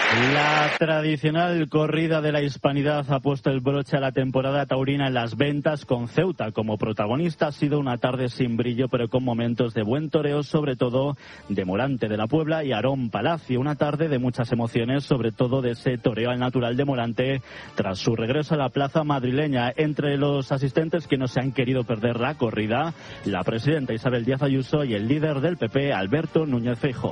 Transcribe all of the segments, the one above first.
La tradicional corrida de la Hispanidad ha puesto el broche a la temporada taurina en las ventas, con Ceuta como protagonista. Ha sido una tarde sin brillo, pero con momentos de buen toreo, sobre todo de Morante de la Puebla y Aarón Palacio. Una tarde de muchas emociones, sobre todo de ese toreo al natural de Morante tras su regreso a la plaza madrileña. Entre los asistentes que no se han querido perder la corrida, la presidenta Isabel Díaz Ayuso y el líder del PP, Alberto Núñez Feijóo.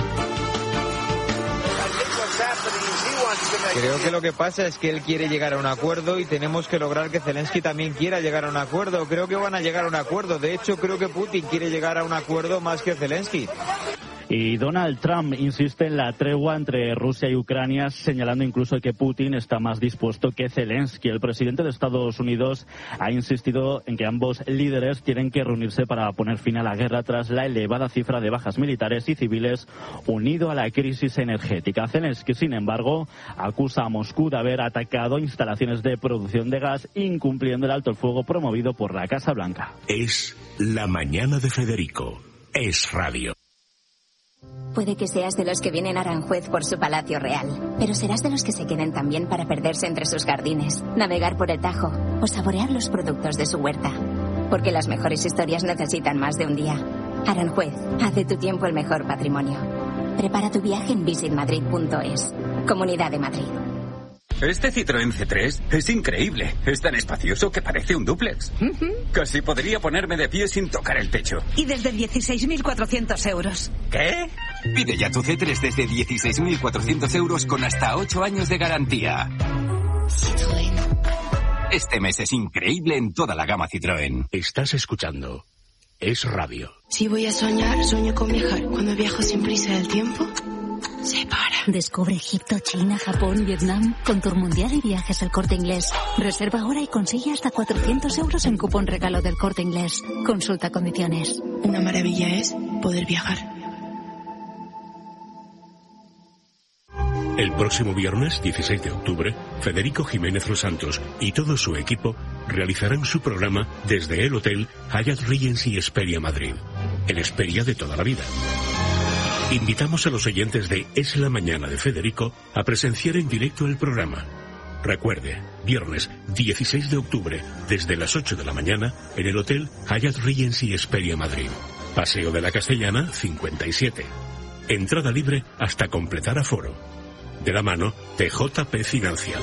Creo que lo que pasa es que él quiere llegar a un acuerdo y tenemos que lograr que Zelensky también quiera llegar a un acuerdo. Creo que van a llegar a un acuerdo. De hecho, creo que Putin quiere llegar a un acuerdo más que Zelensky. Y Donald Trump insiste en la tregua entre Rusia y Ucrania, señalando incluso que Putin está más dispuesto que Zelensky. El presidente de Estados Unidos ha insistido en que ambos líderes tienen que reunirse para poner fin a la guerra tras la elevada cifra de bajas militares y civiles unido a la crisis energética. Zelensky, sin embargo, acusa a Moscú de haber atacado instalaciones de producción de gas, incumpliendo el alto el fuego promovido por la Casa Blanca. Es la mañana de Federico. Es radio. Puede que seas de los que vienen a Aranjuez por su palacio real, pero serás de los que se queden también para perderse entre sus jardines, navegar por el Tajo o saborear los productos de su huerta. Porque las mejores historias necesitan más de un día. Aranjuez, haz de tu tiempo el mejor patrimonio. Prepara tu viaje en visitmadrid.es. Comunidad de Madrid. Este Citroën C3 es increíble. Es tan espacioso que parece un dúplex. Casi podría ponerme de pie sin tocar el techo. Y desde 16.400 euros. ¿Qué? Pide ya tu C3 desde 16.400 euros con hasta 8 años de garantía. Citroën. Este mes es increíble en toda la gama Citroën. Estás escuchando Es Radio. Si voy a soñar, sueño con viajar. Cuando viajo sin prisa del tiempo se para. Descubre Egipto, China, Japón, Vietnam con Tour Mundial y Viajes El Corte Inglés. Reserva ahora y consigue hasta 400 euros en cupón regalo del Corte Inglés. Consulta condiciones. Una maravilla es poder viajar. El próximo viernes 16 de octubre, Federico Jiménez Los Santos y todo su equipo realizarán su programa desde el Hotel Hyatt Regency Hesperia Madrid, el Hesperia de toda la vida. Invitamos a los oyentes de Es la Mañana de Federico a presenciar en directo el programa. Recuerde, viernes 16 de octubre, desde las 8 de la mañana, en el Hotel Hyatt Regency Hesperia Madrid. Paseo de la Castellana, 57. Entrada libre hasta completar aforo. De la mano de JP Financial.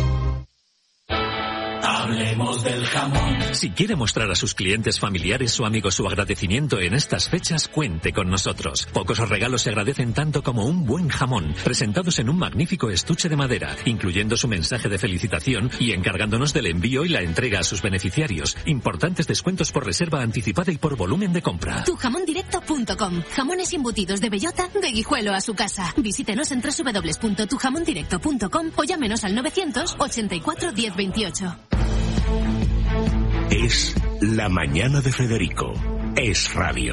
Hablemos del jamón. Si quiere mostrar a sus clientes familiares o amigos su agradecimiento en estas fechas, cuente con nosotros. Pocos regalos se agradecen tanto como un buen jamón, presentados en un magnífico estuche de madera, incluyendo su mensaje de felicitación y encargándonos del envío y la entrega a sus beneficiarios. Importantes descuentos por reserva anticipada y por volumen de compra. Tujamondirecto.com. Jamones embutidos de bellota, de Guijuelo a su casa. Visítenos en www.tujamondirecto.com o llámenos al 984 1028. Es la mañana de Federico. Es radio.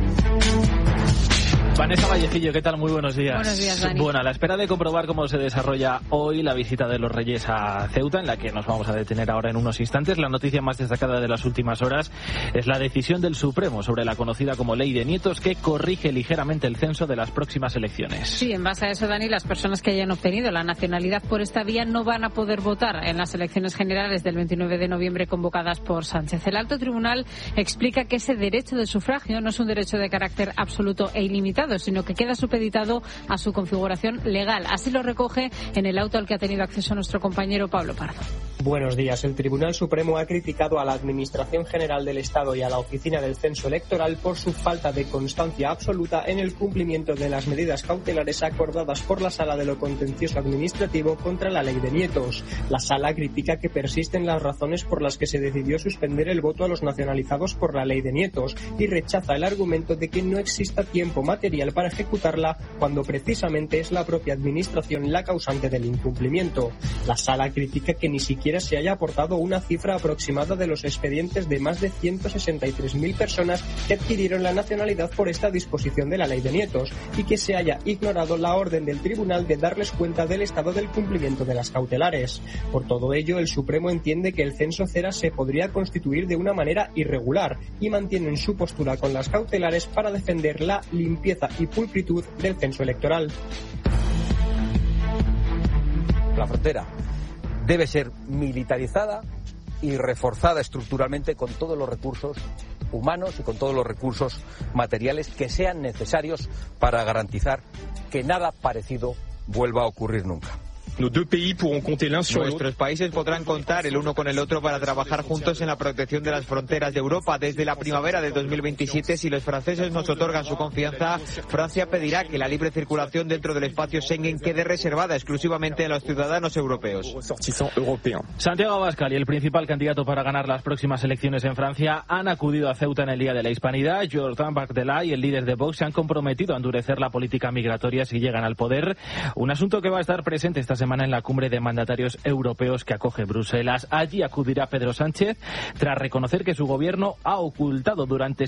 Vanessa Vallecillo, ¿qué tal? Muy buenos días. Buenos días, Dani. Bueno, a la espera de comprobar cómo se desarrolla hoy la visita de los Reyes a Ceuta, en la que nos vamos a detener ahora en unos instantes, la noticia más destacada de las últimas horas es la decisión del Supremo sobre la conocida como Ley de Nietos, que corrige ligeramente el censo de las próximas elecciones. Sí, en base a eso, Dani, las personas que hayan obtenido la nacionalidad por esta vía no van a poder votar en las elecciones generales del 29 de noviembre convocadas por Sánchez. El Alto Tribunal explica que ese derecho de sufragio no es un derecho de carácter absoluto e ilimitado, sino que queda supeditado a su configuración legal. Así lo recoge en el auto al que ha tenido acceso nuestro compañero Pablo Pardo. Buenos días. El Tribunal Supremo ha criticado a la Administración General del Estado y a la Oficina del Censo Electoral por su falta de constancia absoluta en el cumplimiento de las medidas cautelares acordadas por la Sala de lo Contencioso Administrativo contra la Ley de Nietos. La Sala critica que persisten las razones por las que se decidió suspender el voto a los nacionalizados por la Ley de Nietos y rechaza el argumento de que no exista tiempo material para ejecutarla cuando precisamente es la propia Administración la causante del incumplimiento. La Sala critica que ni siquiera se haya aportado una cifra aproximada de los expedientes de más de 163.000 personas que adquirieron la nacionalidad por esta disposición de la Ley de Nietos y que se haya ignorado la orden del Tribunal de darles cuenta del estado del cumplimiento de las cautelares. Por todo ello, el Supremo entiende que el censo cera se podría constituir de una manera irregular y mantienen su postura con las cautelares para defender la limpieza y pulcritud del censo electoral. la frontera debe ser militarizada y reforzada estructuralmente con todos los recursos humanos y con todos los recursos materiales que sean necesarios para garantizar que nada parecido vuelva a ocurrir nunca. Nuestros países podrán contar el uno con el otro para trabajar juntos en la protección de las fronteras de Europa. Desde la primavera de 2027, si los franceses nos otorgan su confianza, Francia pedirá que la libre circulación dentro del espacio Schengen quede reservada exclusivamente a los ciudadanos europeos. Santiago Abascal y el principal candidato para ganar las próximas elecciones en Francia han acudido a Ceuta en el Día de la Hispanidad. Jordan Bardella y el líder de Vox se han comprometido a endurecer la política migratoria si llegan al poder, un asunto que va a estar presente esta semana en la cumbre de mandatarios europeos que acoge Bruselas. Allí acudirá Pedro Sánchez tras reconocer que su gobierno ha ocultado durante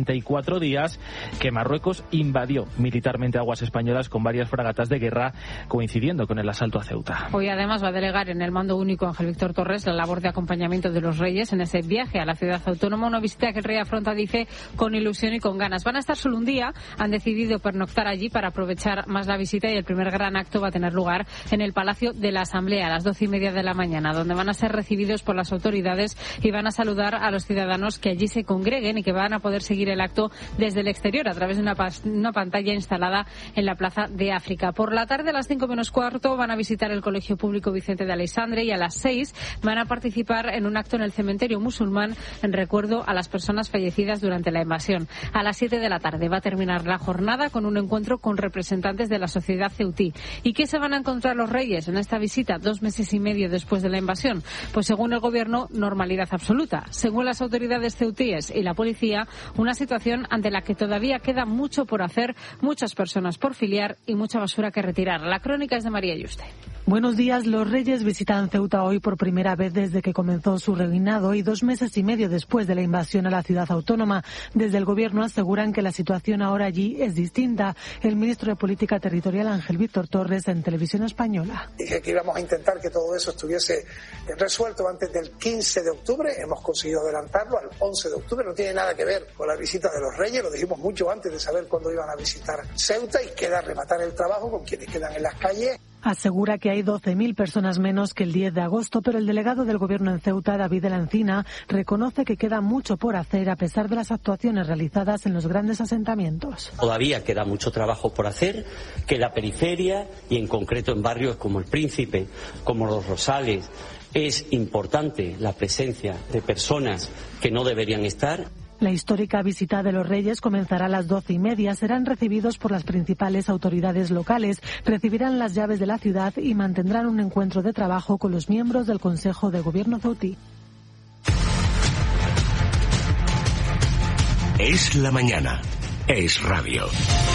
74 días que Marruecos invadió militarmente aguas españolas con varias fragatas de guerra, coincidiendo con el asalto a Ceuta. Hoy además va a delegar en el mando único Ángel Víctor Torres la labor de acompañamiento de los reyes en ese viaje a la ciudad autónoma, una visita que el rey afronta, dice, con ilusión y con ganas. Van a estar solo un día, han decidido pernoctar allí para aprovechar más la visita, y el primer gran acto va a tener lugar en el Palacio de la Asamblea a las 12:30 de la mañana, donde van a ser recibidos por las autoridades y van a saludar a los ciudadanos que allí se congreguen y que van a poder seguir el acto desde el exterior a través de una pantalla instalada en la Plaza de África. Por la tarde, a las 5 menos cuarto, van a visitar el Colegio Público Vicente de Aleixandre, y a las 6 van a participar en un acto en el cementerio musulmán en recuerdo a las personas fallecidas durante la invasión. A las 7 de la tarde va a terminar la jornada con un encuentro con representantes de la sociedad ceutí. ¿Y qué se van a encontrar los reyes en esta visita 2 meses y medio después de la invasión? Pues según el gobierno, normalidad absoluta. Según las autoridades ceutíes y la policía, una situación ante la que todavía queda mucho por hacer, muchas personas por filiar y mucha basura que retirar. La crónica es de María Yuste. Buenos días. Los reyes visitan Ceuta hoy por primera vez desde que comenzó su reinado y 2 meses y medio después de la invasión a la ciudad autónoma. Desde el gobierno aseguran que la situación ahora allí es distinta. El ministro de Política Territorial, Ángel Víctor Torres, en Televisión Española. Dije que íbamos a intentar que todo eso estuviese resuelto antes del 15 de octubre. Hemos conseguido adelantarlo al 11 de octubre. No tiene nada que ver con la visita de los reyes. Lo dijimos mucho antes de saber cuándo iban a visitar Ceuta, y queda rematar el trabajo con quienes quedan en las calles. Asegura que hay 12.000 personas menos que el 10 de agosto, pero el delegado del gobierno en Ceuta, David de la Encina, reconoce que queda mucho por hacer a pesar de las actuaciones realizadas en los grandes asentamientos. Todavía queda mucho trabajo por hacer, que la periferia, y en concreto en barrios como El Príncipe, como Los Rosales, es importante la presencia de personas que no deberían estar. La histórica visita de los reyes comenzará a las 12:30. Serán recibidos por las principales autoridades locales, recibirán las llaves de la ciudad y mantendrán un encuentro de trabajo con los miembros del Consejo de Gobierno ceutí. Es la mañana. Es radio.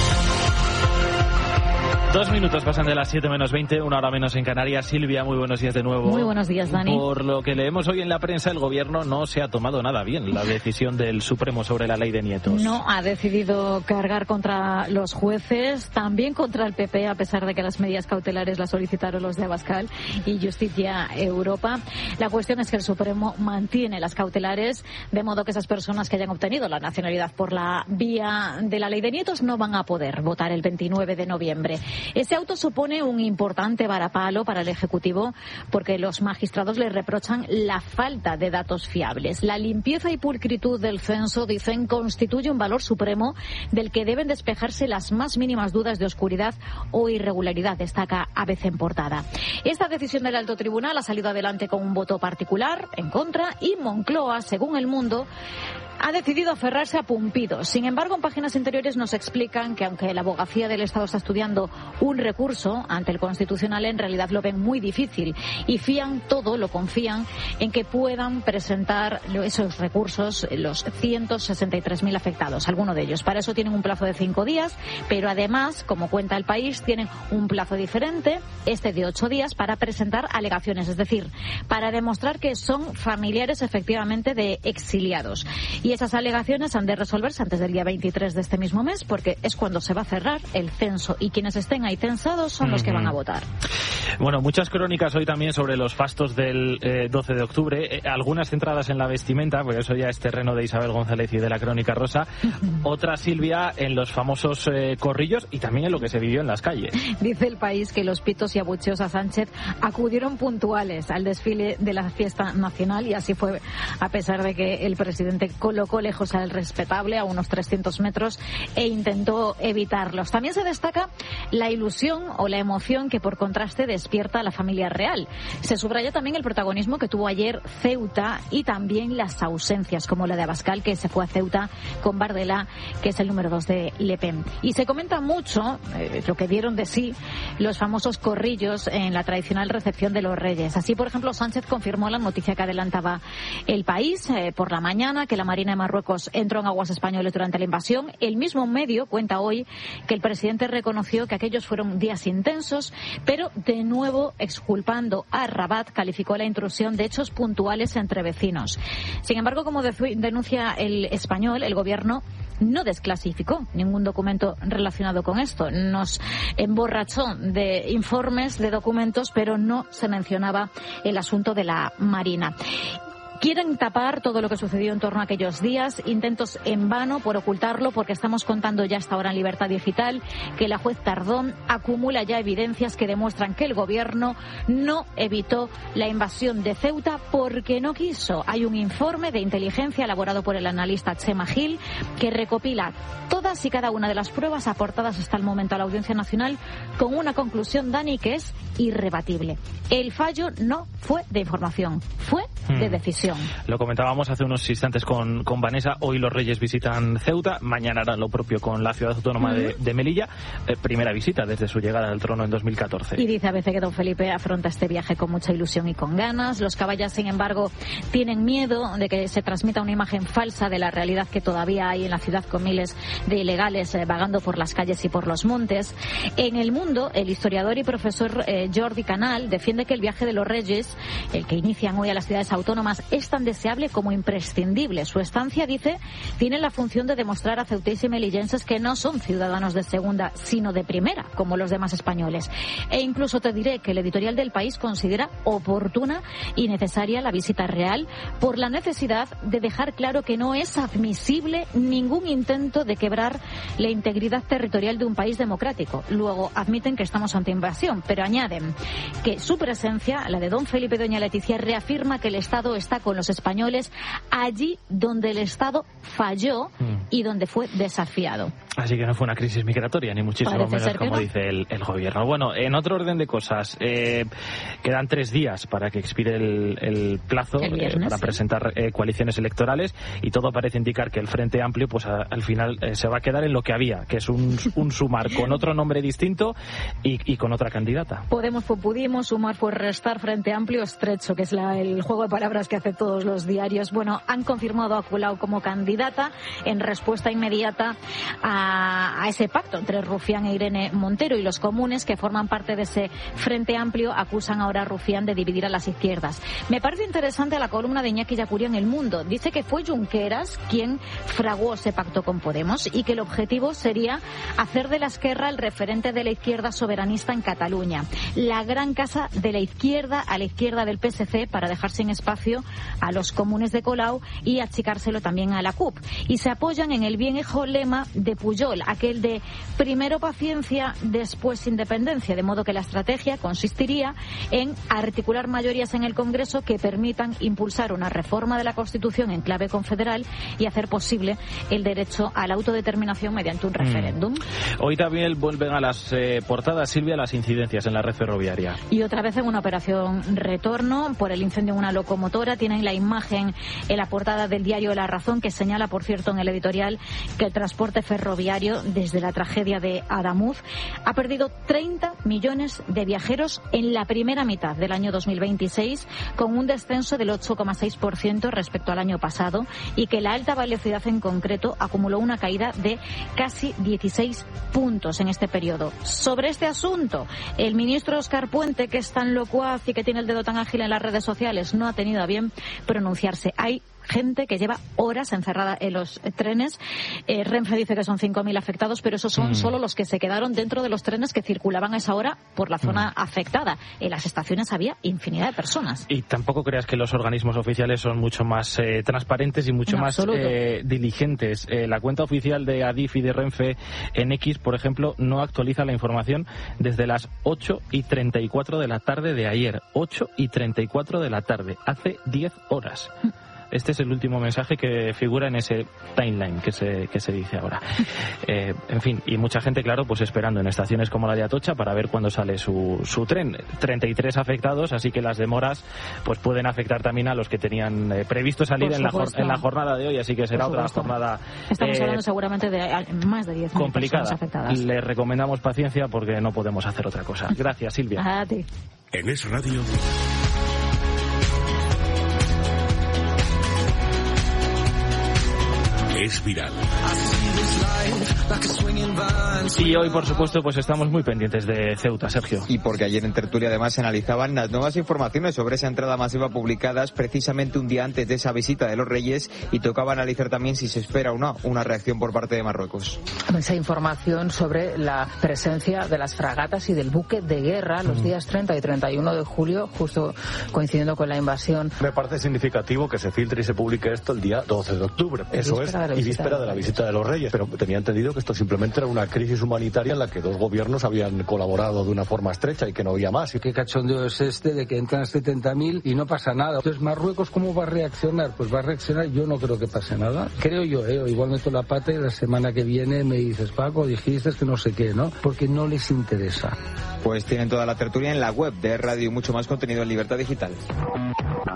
2 minutos pasan de las 7 menos 20, 1 hora menos en Canarias. Silvia, muy buenos días de nuevo. Muy buenos días, Dani. Por lo que leemos hoy en la prensa, el gobierno no se ha tomado nada bien la decisión del Supremo sobre la ley de nietos. No, ha decidido cargar contra los jueces, también contra el PP, a pesar de que las medidas cautelares las solicitaron los de Abascal y Justicia Europa. La cuestión es que el Supremo mantiene las cautelares, de modo que esas personas que hayan obtenido la nacionalidad por la vía de la ley de nietos no van a poder votar el 29 de noviembre. Este auto supone un importante varapalo para el Ejecutivo porque los magistrados le reprochan la falta de datos fiables. La limpieza y pulcritud del censo, dicen, constituye un valor supremo del que deben despejarse las más mínimas dudas de oscuridad o irregularidad, destaca ABC en portada. Esta decisión del alto tribunal ha salido adelante con un voto particular en contra, y Moncloa, según El Mundo, ha decidido aferrarse a Pumpidos. Sin embargo, en páginas interiores nos explican que aunque la abogacía del Estado está estudiando un recurso ante el Constitucional, en realidad lo ven muy difícil y lo confían en que puedan presentar esos recursos los 163.000 afectados, alguno de ellos. Para eso tienen un plazo de 5 días, pero además, como cuenta El País, tienen un plazo diferente, de 8 días, para presentar alegaciones, es decir, para demostrar que son familiares efectivamente de exiliados. Y esas alegaciones han de resolverse antes del día 23 de este mismo mes, porque es cuando se va a cerrar el censo, y quienes estén ahí censados son los que van a votar. Bueno, muchas crónicas hoy también sobre los fastos del 12 de octubre, algunas centradas en la vestimenta, porque eso ya es terreno de Isabel González y de la Crónica Rosa, otras, Silvia, en los famosos corrillos y también en lo que se vivió en las calles. Dice El País que los pitos y abucheos a Sánchez acudieron puntuales al desfile de la fiesta nacional, y así fue, a pesar de que el presidente colocó lejos al respetable, a unos 300 metros, e intentó evitarlos. También se destaca la ilusión o la emoción que, por contraste, despierta a la familia real. Se subraya también el protagonismo que tuvo ayer Ceuta y también las ausencias, como la de Abascal, que se fue a Ceuta con Bardella, que es el número 2 de Le Pen. Y se comenta mucho lo que dieron de sí los famosos corrillos en la tradicional recepción de los Reyes. Así, por ejemplo, Sánchez confirmó la noticia que adelantaba El País por la mañana, que la Marina de Marruecos entró en aguas españolas durante la invasión. El mismo medio cuenta hoy que el presidente reconoció que aquellos fueron días intensos, pero de nuevo exculpando a Rabat, calificó la intrusión de hechos puntuales entre vecinos. Sin embargo, como denuncia El Español, el gobierno no desclasificó ningún documento relacionado con esto. Nos emborrachó de informes, de documentos, pero no se mencionaba el asunto de la Marina. Quieren tapar todo lo que sucedió en torno a aquellos días, intentos en vano por ocultarlo, porque estamos contando ya hasta ahora en Libertad Digital que la juez Tardón acumula ya evidencias que demuestran que el gobierno no evitó la invasión de Ceuta porque no quiso. Hay un informe de inteligencia elaborado por el analista Chema Gil que recopila todas y cada una de las pruebas aportadas hasta el momento a la Audiencia Nacional con una conclusión, Dani, que es irrebatible. El fallo no fue de información, fue de decisión. Lo comentábamos hace unos instantes con Vanessa. Hoy los Reyes visitan Ceuta, mañana harán lo propio con la ciudad autónoma de Melilla. Primera visita desde su llegada al trono en 2014. Y dice a veces que don Felipe afronta este viaje con mucha ilusión y con ganas. Los caballas, sin embargo, tienen miedo de que se transmita una imagen falsa de la realidad que todavía hay en la ciudad, con miles de ilegales vagando por las calles y por los montes. En El Mundo, el historiador y profesor Jordi Canal defiende que el viaje de los Reyes, el que inician hoy a las ciudades autónomas, es tan deseable como imprescindible. Su estancia, dice, tiene la función de demostrar a ceutíes y melillenses que no son ciudadanos de segunda, sino de primera, como los demás españoles. E incluso te diré que el editorial del País considera oportuna y necesaria la visita real por la necesidad de dejar claro que no es admisible ningún intento de quebrar la integridad territorial de un país democrático. Luego admiten que estamos ante invasión, pero añaden que su presencia, la de don Felipe y doña Leticia, reafirma que el Estado está con los españoles allí donde el Estado falló y donde fue desafiado. Así que no fue una crisis migratoria, ni muchísimo menos, como dice el gobierno. Bueno, en otro orden de cosas, quedan 3 días para que expire el plazo para presentar coaliciones electorales, y todo parece indicar que el Frente Amplio, pues al final se va a quedar en lo que había, que es un Sumar con otro nombre distinto y con otra candidata. Podemos fue pudimos, Sumar fue restar, Frente Amplio estrecho, que es el juego de palabras que hace todos los diarios. Bueno, han confirmado a Colau como candidata en respuesta inmediata a ese pacto entre Rufián e Irene Montero, y los comunes, que forman parte de ese Frente Amplio, acusan ahora a Rufián de dividir a las izquierdas. Me parece interesante la columna de Iñaki Yacuría en El Mundo. Dice que fue Junqueras quien fraguó ese pacto con Podemos y que el objetivo sería hacer de la Esquerra el referente de la izquierda soberanista en Cataluña, la gran casa de la izquierda a la izquierda del PSC, para dejar sin espacio a los comunes de Colau y achicárselo también a la CUP. Y se apoyan en el viejo lema de Pujol, aquel de primero paciencia, después independencia, de modo que la estrategia consistiría en articular mayorías en el Congreso que permitan impulsar una reforma de la Constitución en clave confederal y hacer posible el derecho a la autodeterminación mediante un referéndum. Hoy también vuelven a las portadas, Silvia, las incidencias en la red ferroviaria. Y otra vez en una operación retorno por el incendio en una locomotora. Tienen la imagen en la portada del diario La Razón, que señala, por cierto, en el editorial, que el transporte ferroviario, desde la tragedia de Adamuz, ha perdido 30 millones de viajeros en la primera mitad del año 2026, con un descenso del 8,6% respecto al año pasado, y que la alta velocidad en concreto acumuló una caída de casi 16 puntos en este periodo. Sobre este asunto, el ministro Óscar Puente, que es tan locuaz y que tiene el dedo tan ágil en las redes sociales, no ha tenido a bien pronunciarse. Hay gente que lleva horas encerrada en los trenes. Renfe dice que son 5.000 afectados, pero esos son solo los que se quedaron dentro de los trenes que circulaban a esa hora por la zona afectada. En las estaciones había infinidad de personas. Y tampoco creas que los organismos oficiales son mucho más transparentes y mucho más diligentes. La cuenta oficial de Adif y de Renfe en X, por ejemplo, no actualiza la información desde las 8:34 de la tarde de ayer. 8:34 de la tarde, hace 10 horas. Este es el último mensaje que figura en ese timeline que se dice ahora. En fin, y mucha gente, claro, pues esperando en estaciones como la de Atocha para ver cuándo sale su tren. 33 afectados, así que las demoras pues pueden afectar también a los que tenían previsto salir en la jornada de hoy, así que será otra jornada. Estamos hablando seguramente de más de 10.000 personas afectadas. Les recomendamos paciencia porque no podemos hacer otra cosa. Gracias, Silvia. A ti. En Es Radio. Es viral. Y hoy, por supuesto, pues estamos muy pendientes de Ceuta, Sergio. Y porque ayer en tertulia además se analizaban las nuevas informaciones sobre esa entrada masiva publicadas precisamente un día antes de esa visita de los Reyes, y tocaba analizar también si se espera o no una reacción por parte de Marruecos. Esa información sobre la presencia de las fragatas y del buque de guerra los días 30 y 31 de julio, justo coincidiendo con la invasión. Me parece significativo que se filtre y se publique esto el día 12 de octubre. Eso es, y víspera de la visita de los Reyes. Pero tenía entendido que esto simplemente era una crisis humanitaria en la que dos gobiernos habían colaborado de una forma estrecha y que no había más. ¿Qué cachondeo es este de que entran 70.000 y no pasa nada? Entonces, ¿Marruecos cómo va a reaccionar? Pues va a reaccionar, yo no creo que pase nada. Creo yo, igual meto la pata y la semana que viene me dices, Paco, dijiste que no sé qué, ¿no? Porque no les interesa. Pues tienen toda la tertulia en la web de Radio y mucho más contenido en Libertad Digital.